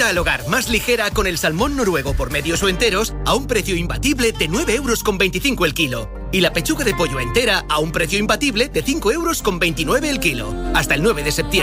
al hogar más ligera con el salmón noruego por medios o enteros a un precio imbatible de 9,25 € el kilo. Y la pechuga de pollo entera a un precio imbatible de 5,29 € el kilo. Hasta el 9 de septiembre.